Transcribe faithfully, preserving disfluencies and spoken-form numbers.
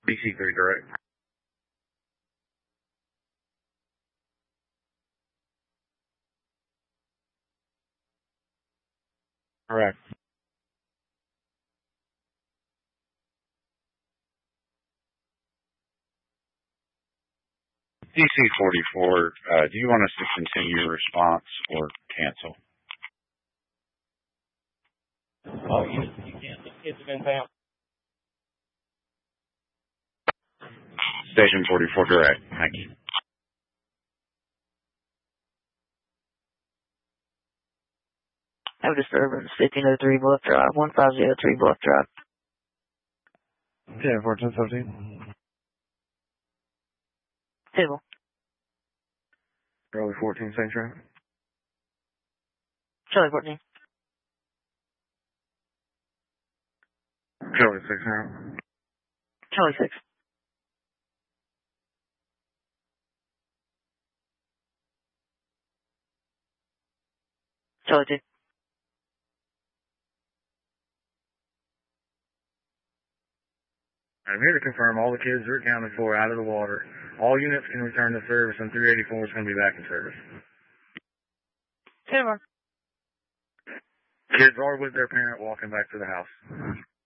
D C three direct. Correct. D C forty-four, uh, do you want us to continue response or cancel? Oh, you, you can't. It's been found. Station forty-four direct. Thank you. Have a disturbance, fifteen oh three Bluff Drive, one five oh three Bluff Drive. ten fourteen seventeen. Table. Charlie fourteen, same track. Charlie fourteen. Charlie six now. Charlie six. Charlie two. I'm here to confirm all the kids are accounted for out of the water. All units can return to service, and three eighty-four is going to be back in service. Table. Kids are with their parent walking back to the house.